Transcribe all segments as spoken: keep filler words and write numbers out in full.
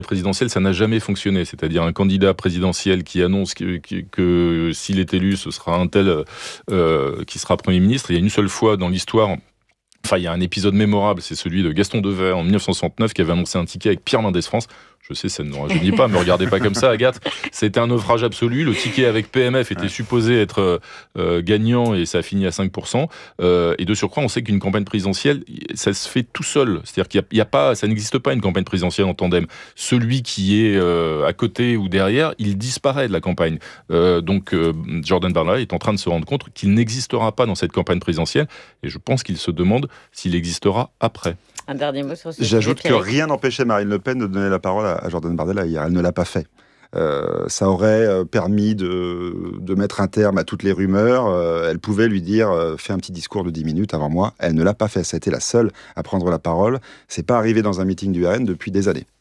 présidentielle, ça n'a jamais fonctionné. C'est-à-dire un candidat présidentiel qui annonce que, que, que s'il est élu, ce sera un tel euh, qui sera Premier ministre. Il y a une seule fois dans l'histoire... Enfin, il y a un épisode mémorable, c'est celui de Gaston Devaire en dix-neuf cent soixante-neuf qui avait annoncé un ticket avec Pierre Mendès France. Je sais, ça ne nous rajeunit pas, mais regardez pas comme ça, Agathe. C'était un naufrage absolu. Le ticket avec P M F était ouais. supposé être euh, gagnant et ça a fini à cinq pour cent. Euh, et de surcroît, on sait qu'une campagne présidentielle, ça se fait tout seul. C'est-à-dire qu'il y a, il y a pas, ça n'existe pas une campagne présidentielle en tandem. Celui qui est euh, à côté ou derrière, il disparaît de la campagne. Euh, donc, euh, Jordan Bardella est en train de se rendre compte qu'il n'existera pas dans cette campagne présidentielle. Et je pense qu'il se demande s'il existera après. Un dernier mot sur ce sujet. J'ajoute que rien n'empêchait Marine Le Pen de donner la parole à Jordan Bardella hier. Elle ne l'a pas fait. Euh, ça aurait permis de, de mettre un terme à toutes les rumeurs. Euh, elle pouvait lui dire euh, « fais un petit discours de dix minutes avant moi ». Elle ne l'a pas fait. Ça a été la seule à prendre la parole. C'est pas arrivé dans un meeting du R N depuis des années.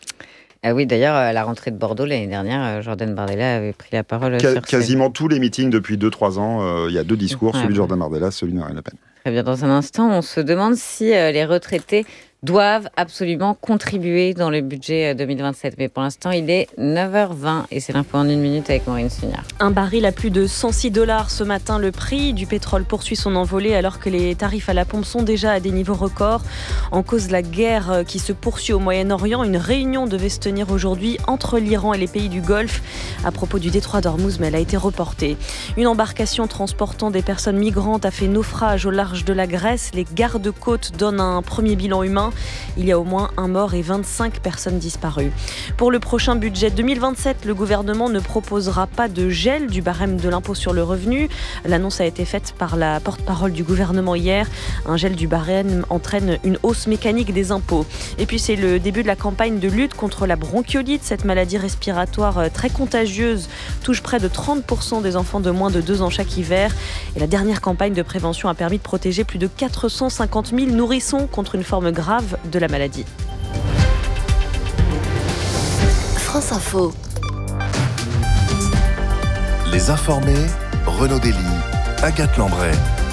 Ah oui, d'ailleurs, à la rentrée de Bordeaux l'année dernière, Jordan Bardella avait pris la parole. Ca- sur quasiment ces... tous les meetings depuis deux trois ans, euh, il y a deux discours, ouais, celui de Jordan Bardella, celui de Marine Le Pen. Très bien, dans un instant, on se demande si euh, les retraités doivent absolument contribuer dans le budget deux mille vingt-sept. Mais pour l'instant, il est neuf heures vingt et c'est l'info en une minute avec Maureen Sugnard. Un baril à plus de cent six dollars ce matin. Le prix du pétrole poursuit son envolée alors que les tarifs à la pompe sont déjà à des niveaux records. En cause, la guerre qui se poursuit au Moyen-Orient. Une réunion devait se tenir aujourd'hui entre l'Iran et les pays du Golfe à propos du détroit d'Ormuz, mais elle a été reportée. Une embarcation transportant des personnes migrantes a fait naufrage au large de la Grèce. Les gardes-côtes donnent un premier bilan humain. Il y a au moins un mort et vingt-cinq personnes disparues. Pour le prochain budget deux mille vingt-sept, le gouvernement ne proposera pas de gel du barème de l'impôt sur le revenu. L'annonce a été faite par la porte-parole du gouvernement hier. Un gel du barème entraîne une hausse mécanique des impôts. Et puis c'est le début de la campagne de lutte contre la bronchiolite. Cette maladie respiratoire très contagieuse touche près de trente pour cent des enfants de moins de deux ans chaque hiver. Et la dernière campagne de prévention a permis de protéger plus de quatre cent cinquante mille nourrissons contre une forme grave de la maladie. France Info. Les informés, Renaud Dely, Agathe Lambray.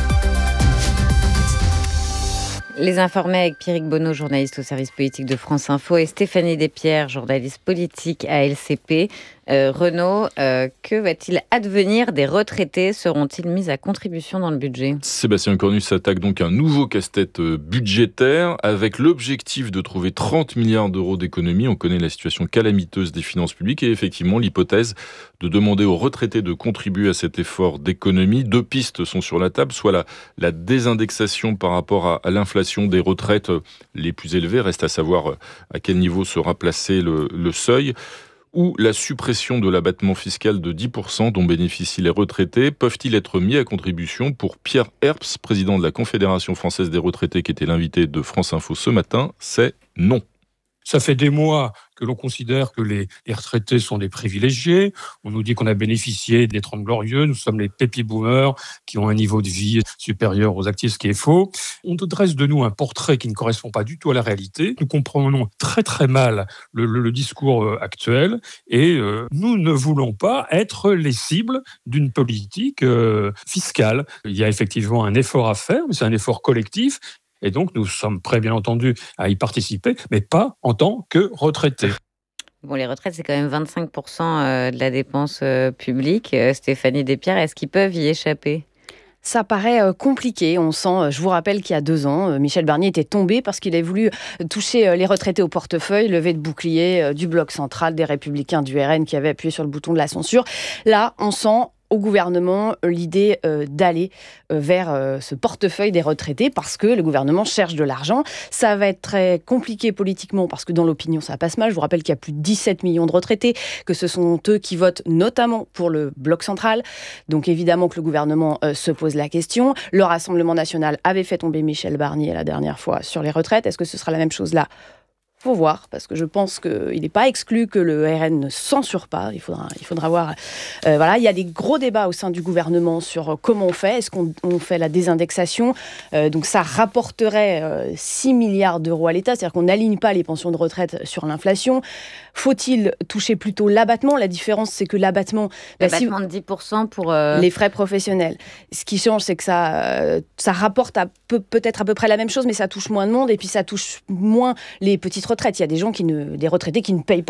Les informés avec Pierrick Bonneau, journaliste au service politique de France Info, et Stéphanie Despierres, journaliste politique à L C P. Euh, Renaud, euh, que va-t-il advenir des retraités ? Seront-ils mis à contribution dans le budget ? Sébastien Cornu s'attaque donc à un nouveau casse-tête budgétaire avec l'objectif de trouver trente milliards d'euros d'économies. On connaît la situation calamiteuse des finances publiques et effectivement l'hypothèse de demander aux retraités de contribuer à cet effort d'économie. Deux pistes sont sur la table, soit la, la désindexation par rapport à, à l'inflation des retraites les plus élevées, reste à savoir à quel niveau sera placé le, le seuil, ou la suppression de l'abattement fiscal de dix pour cent dont bénéficient les retraités. Peuvent-ils être mis à contribution ? Pour Pierre Herbst, président de la Confédération française des retraités, qui était l'invité de France Info ce matin, c'est non. Ça fait des mois que l'on considère que les, les retraités sont des privilégiés. On nous dit qu'on a bénéficié des Trente Glorieux. Nous sommes les baby boomers qui ont un niveau de vie supérieur aux actifs, ce qui est faux. On dresse de nous un portrait qui ne correspond pas du tout à la réalité. Nous comprenons très très mal le, le, le discours actuel et euh, nous ne voulons pas être les cibles d'une politique euh, fiscale. Il y a effectivement un effort à faire, mais c'est un effort collectif. Et donc, nous sommes prêts, bien entendu, à y participer, mais pas en tant que retraités. Bon, les retraites, c'est quand même vingt-cinq pour cent de la dépense publique. Stéphanie Despierres, est-ce qu'ils peuvent y échapper ? Ça paraît compliqué. On sent, je vous rappelle qu'il y a deux ans, Michel Barnier était tombé parce qu'il avait voulu toucher les retraités au portefeuille, lever de bouclier du bloc central, des Républicains, du R N qui avaient appuyé sur le bouton de la censure. Là, on sent au gouvernement l'idée euh, d'aller euh, vers euh, ce portefeuille des retraités parce que le gouvernement cherche de l'argent. Ça va être très compliqué politiquement parce que dans l'opinion, ça passe mal. Je vous rappelle qu'il y a plus de dix-sept millions de retraités, que ce sont eux qui votent notamment pour le bloc central. Donc évidemment que le gouvernement euh, se pose la question. Le Rassemblement national avait fait tomber Michel Barnier la dernière fois sur les retraites. Est-ce que ce sera la même chose là ? Faut voir, parce que je pense qu'il n'est pas exclu que le R N ne censure pas. Il faudra, il faudra voir. Euh, voilà, il y a des gros débats au sein du gouvernement sur comment on fait. Est-ce qu'on on fait la désindexation ? euh, Donc ça rapporterait euh, six milliards d'euros à l'État, c'est-à-dire qu'on n'aligne pas les pensions de retraite sur l'inflation. Faut-il toucher plutôt l'abattement ? La différence, c'est que l'abattement... L'abattement bah, si, de dix pour cent pour... Euh... Les frais professionnels. Ce qui change, c'est que ça, euh, ça rapporte à peu, peut-être à peu près la même chose, mais ça touche moins de monde, et puis ça touche moins les petites retraite. Il y a des gens qui ne, des retraités qui ne payent pas